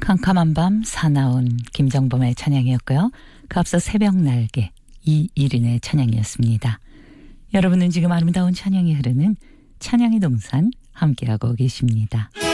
캄캄한 밤 사나운 김정범의 찬양이었고요. 그 앞서 새벽날개 이일인의 찬양이었습니다. 여러분은 지금 아름다운 찬양이 흐르는 찬양의 동산 함께하고 계십니다.